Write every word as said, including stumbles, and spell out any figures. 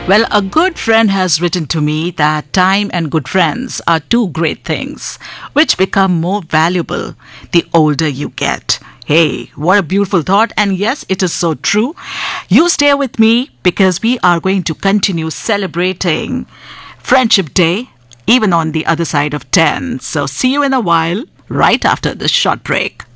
Well, a good friend has written to me that time and good friends are two great things, which become more valuable the older you get. Hey, what a beautiful thought. And yes, it is so true. You stay with me because we are going to continue celebrating Friendship Day, even on the other side of ten. So see you in a while, right after this short break.